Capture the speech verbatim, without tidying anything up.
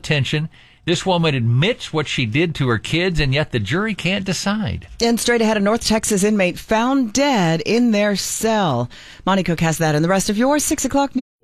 tension. This woman admits what she did to her kids, and yet the jury can't decide. And straight ahead, a North Texas inmate found dead in their cell. Monty Cook has that and the rest of your six o'clock news.